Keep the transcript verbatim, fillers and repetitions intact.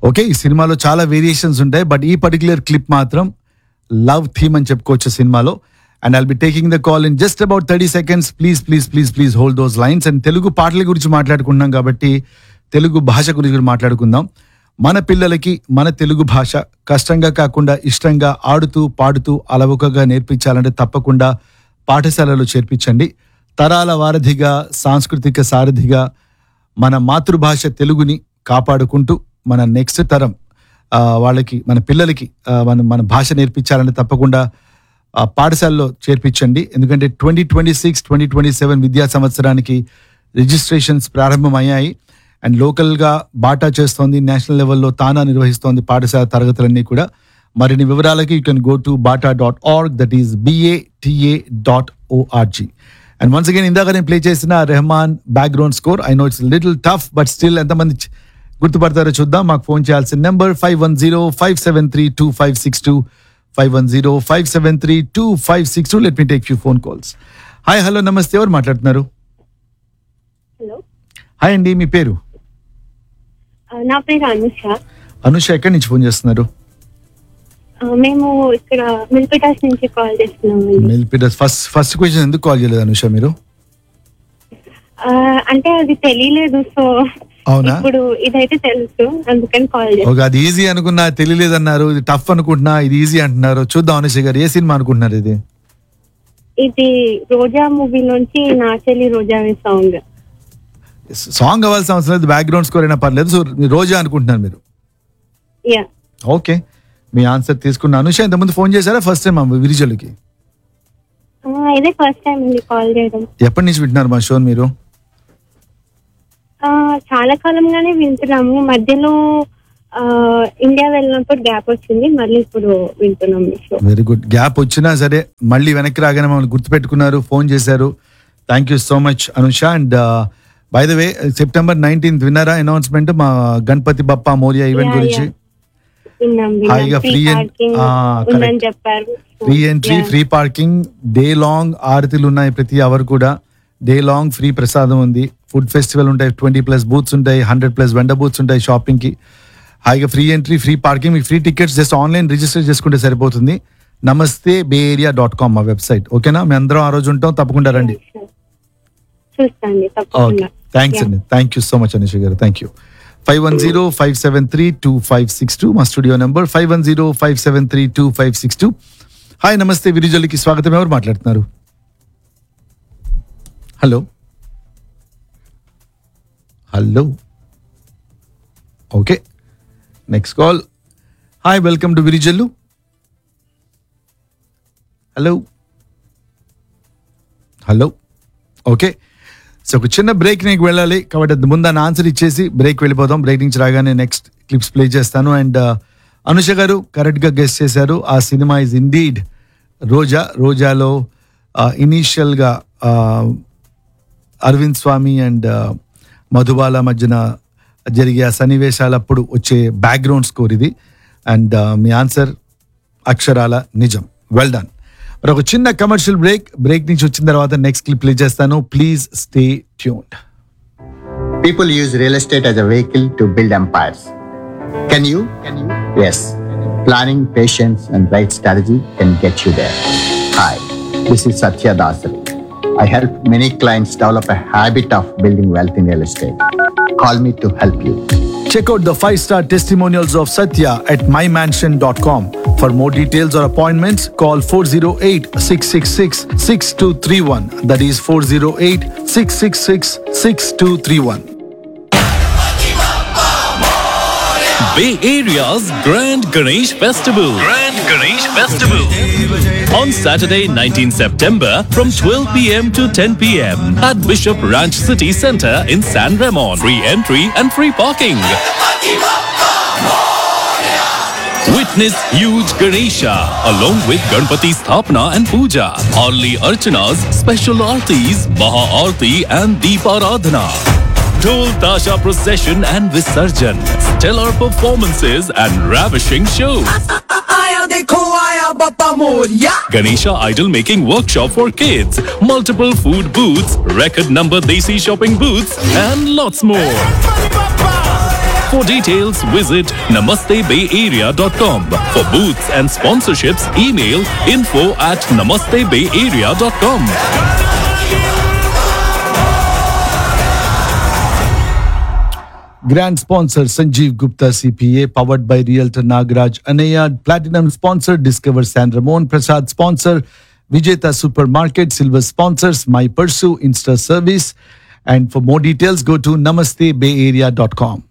Okay, ఈ సినిమాలో చాలా వేరియేషన్స్ ఉంటాయి, బట్ ఈ పర్టికులర్ క్లిప్ మాత్రం లవ్ థీమ్ అని చెప్పుకోవచ్చు సినిమాలో. And I'll be taking the call in just about thirty seconds. Please please please please hold those lines. And Telugu పాటల గురించి మాట్లాడుకున్నాం కాబట్టి తెలుగు భాష గురించి మాట్లాడుకుందాం. మన పిల్లలకి మన తెలుగు భాష కష్టంగా కాకుండా ఇష్టంగా ఆడుతూ పాడుతూ అలవకగా నేర్పించాలంటే తప్పకుండా పాఠశాలలో చేర్పించండి. తరాల వారధిగా సాంస్కృతిక సారథిగా మన మాతృభాష తెలుగుని కాపాడుకుంటూ మన నెక్స్ట్ తరం వాళ్ళకి మన పిల్లలకి మన మన భాష నేర్పించాలంటే తప్పకుండా పాఠశాలలో చేర్పించండి. ఎందుకంటే twenty twenty six twenty twenty seven విద్యా సంవత్సరానికి రిజిస్ట్రేషన్స్ ప్రారంభమయ్యాయి. అండ్ లోకల్గా బాటా చేస్తోంది, నేషనల్ లెవెల్లో తానా నిర్వహిస్తోంది పాఠశాల తరగతులన్నీ కూడా. మరిన్ని వివరాలకి you can go to Bata dot org, that is BATA dot ORG. And once again ఇందాక నేను ప్లే చేసిన Rahman background score. I know it's little tough but still ఎంతమంది గుర్తుపడతారో చూద్దాం. మాకు ఫోన్ చేయాల్సిన number five one zero five seven three two five six two five one zero five seven three two five six two. Let me take you phone calls. Hi, hello, నమస్తే, ఎవరు మాట్లాడుతున్నారు? Hello, hi అండి, మీ పేరు? నా పేరు అనుష. అనుష, ఎక్కడి నుంచి phone చేస్తున్నారు? మేము ఇక్కడ మిల్పిటాస్ నుంచి కాల్ చేస్తున్నాము. మిల్పిటాస్. ఫస్ట్ ఫస్ట్ క్వశ్చన్ ఎందుకు కాల్ చేయలేదు అనుష మీరు? అంటే అది తెలియలేదు, సో అవునా, ఇప్పుడు ఇదైతే తెలుసు, అందుకని కాల్ చేస్తాను. అది ఈజీ అనుకున్నా, తెలియలేదన్నారు. ఇది టఫ్ అనుకుంటున్నా, ఇది ఈజీ అంటున్నారు. చూద్దాం అనుష గారు, ఏ సినిమా అనుకుంటున్నారు ఇది? ఇది రోజా మూవీ నుంచి నా చెల్లి రోజా సాంగ్. సాంగ్ అవ్వాల్సిన అవసరం లేదు, బ్యాక్గ్రౌండ్ స్కోర్ అయినా పర్లేదు. సో రోజా అనుకుంటున్నారు మీరు? యా, ఓకే, మీ ఆన్సర్ తీసుకున్న అనుష. ఇంతకుముందు ఫోన్ చేశారా ఫస్ట్ టైం విరిజల్కి? ఇదే ఫస్ట్ టైం అండి కాల్ చేయడం. ఎప్పటి నుంచి వింటున్నారు మా షో మీరు? చాలా కాలంగానే వింటున్నాము. మధ్యలో ఇండియా వెళ్ళినప్పుడు గ్యాప్ వచ్చింది, మళ్ళీ ఇప్పుడు వింటున్నాం. Very good. గ్యాప్ వచ్చినా సరే మళ్ళీ వెనక్కి రాగానే మమ్మల్ని గుర్తుపెట్టుకున్నారు, ఫోన్ చేశారు. Thank you so much Anusha. And by the way, September nineteenth విన్నారా అనౌన్స్మెంట్ మా గణపతి బప్పా మోరియా ఈవెంట్ గురించి? హాయిగా free free entry, free parking, day long ఆరతిలు ఉన్నాయి ప్రతి అవర్ కూడా. డే లాంగ్ ఫ్రీ ప్రసాదం ఉంది. ఫుడ్ ఫెస్టివల్ ఉంటాయి, ట్వంటీ ప్లస్ బూత్స్ ఉంటాయి, హండ్రెడ్ ప్లస్ వెండర్ బూత్స్ ఉంటాయి షాపింగ్ కి. హాయిగా ఫ్రీ ఎంట్రీ, ఫ్రీ పార్కింగ్, మీకు free tickets just online register చేసుకుంటే సరిపోతుంది. నమస్తే బే ఏరియా డాట్ కామ్ మా వెబ్సైట్. ఓకేనా, మేము అందరం ఆ రోజు ఉంటాం, తప్పకుండా రండి. ఓకే, థ్యాంక్స్ అండి, thank you so much Anusha గారు, thank you. Five one zero five seven three two five six two మా studio number, five one zero five seven three two five six two. Hi, నమస్తే, విరిజల్కి స్వాగతం. ఎవరు మాట్లాడుతున్నారు? Hello hello okay, next call. Hi, welcome to Virijallu. Hello hello okay. So ఒక చిన్న break నీకు వెళ్ళాలి కాబట్టి అది ముందు అని ఆన్సర్ ఇచ్చేసి బ్రేక్ వెళ్ళిపోదాం. బ్రేక్ నుంచి రాగానే నెక్స్ట్ క్లిప్స్ ప్లే చేస్తాను. అండ్ అనుష గారు కరెక్ట్గా గెస్ చేశారు. ఆ సినిమా ఇస్ ఇండీడ్ రోజా. రోజాలో ఇనీషియల్గా అరవింద్ స్వామి అండ్ మధుబాల మధ్యన జరిగే ఆ సన్నివేశాలప్పుడు వచ్చే బ్యాక్గ్రౌండ్ స్కోర్ ఇది. అండ్ మీ ఆన్సర్ అక్షరాల నిజం. Well done. మరి ఒక చిన్న కమర్షియల్ బ్రేక్. బ్రేక్ నుంచి వచ్చిన తర్వాత నెక్స్ట్ క్లిప్ ప్లే చేస్తాను. Please stay tuned. People use real estate as a vehicle to build empires. Can you? Can you? Yes. Planning, patience, and right strategy can get you there. Hi, this is Satya Dasari. I help many clients develop a habit of building wealth in real estate. Call me to help you. Check out the five-star testimonials of Satya at my mansion dot com. For more details or appointments, call four oh eight, six six six, six two three one. That is four oh eight, six six six, six two three one. Bay Area's Grand Ganesh Festival. Grand Ganesh Festival. On Saturday, nineteenth September, from twelve p.m. to ten p.m. at Bishop Ranch City Centre in San Ramon. Free entry and free parking. Witness huge Ganesha along with Ganpati Sthapana and Puja, Arli Archanas, special Aartis, Maha Aarti and Deeparadhana. Dhol Tasha procession and Visarjan, stellar performances and ravishing shows. Ganesha idol making workshop for kids, multiple food booths, record number Desi shopping booths and lots more. For details, visit namaste bay area dot com. For booths and sponsorships, email info at namaste bay area dot com. Grand sponsor Sanjeev Gupta C P A, powered by Realtor Nagaraj Anaya. Platinum sponsor Discover San Ramon. Prasad sponsor Vijeta Supermarket. Silver sponsors My Pursue Insta Service. And for more details, go to namaste bay area dot com.